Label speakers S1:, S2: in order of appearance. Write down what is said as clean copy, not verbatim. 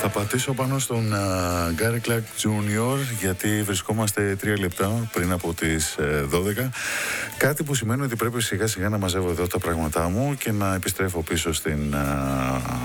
S1: Θα πατήσω πάνω στον Γκάρι Κλάρκ Jr. γιατί βρισκόμαστε 3 λεπτά πριν από τις 12. Κάτι που σημαίνει ότι πρέπει σιγά σιγά να μαζεύω εδώ τα πράγματά μου και να επιστρέφω πίσω στην